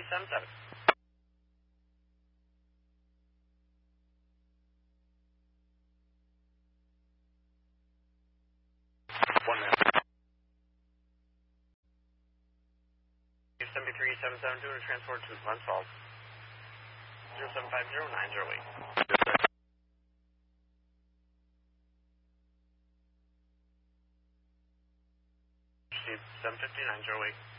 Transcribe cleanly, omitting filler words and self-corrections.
7377. 1 minute. 73777 doing a transport to Glens Falls. 0750908. Steve 75908.